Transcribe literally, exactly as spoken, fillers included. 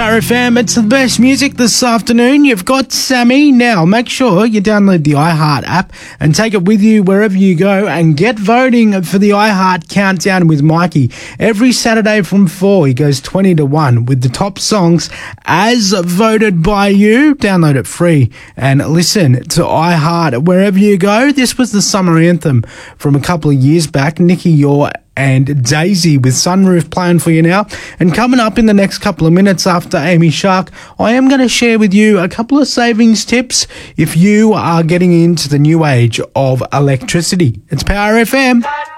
Power F M. It's the best music this afternoon. You've got Sammy. Now, make sure you download the iHeart app and take it with you wherever you go and get voting for the iHeart Countdown with Mikey. Every Saturday from four, he goes twenty to one with the top songs as voted by you. Download it free and listen to iHeart wherever you go. This was the summer anthem from a couple of years back. Nicky Yor and Daisy with Sunroof playing for you now. And coming up in the next couple of minutes after Amy Shark, I am going to share with you a couple of savings tips if you are getting into the new age of electricity. It's Power F M.